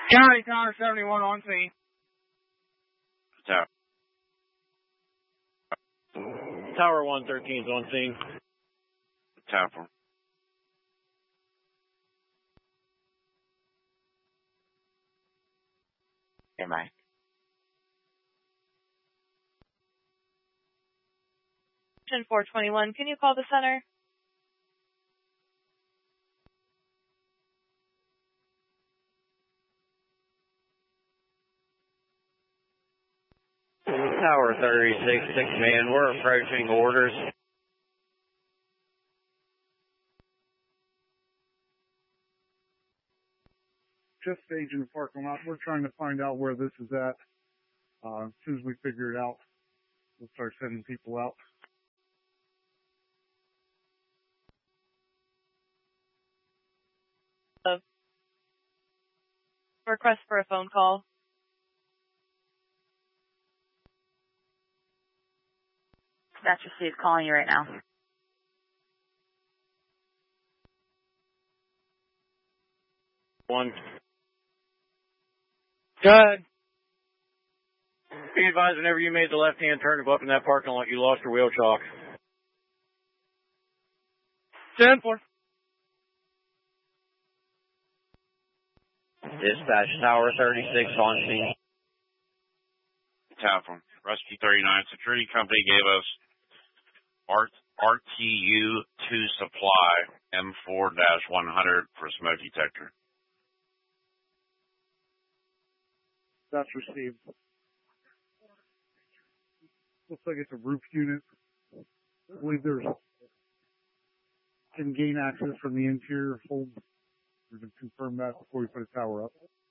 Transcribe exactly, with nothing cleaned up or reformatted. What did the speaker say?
County Tower seventy-one on scene. Tower. Tower one thirteen is on scene. Tower. Hey, Mike. four twenty-one, can you call the center? Tower thirty-six, six man, we're approaching orders. Just staging the parking lot. We're trying to find out where this is at. Uh, as soon as we figure it out, we'll start sending people out. Uh, request for a phone call. That's received. Calling you right now. One. Go ahead. Be advised, whenever you made the left-hand turn to go up in that parking lot, you lost your wheel chalk. ten four. Dispatch, Tower thirty-six on scene. Tower. Rescue thirty-nine. Security company gave us R T U two supply M four one hundred for smoke detector. That's received. Looks like it's a roof unit. I believe there's can gain access from the interior hold. We're going to confirm that before we put a tower up.